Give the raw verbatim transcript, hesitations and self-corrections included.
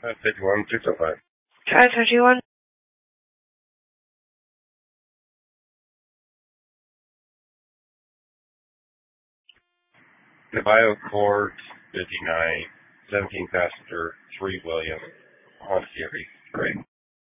Uh, fifty-one, six oh five. Try fifty-one. The Bio Court, fifty-nine, seventeen passenger, three William, Honda Civic, great.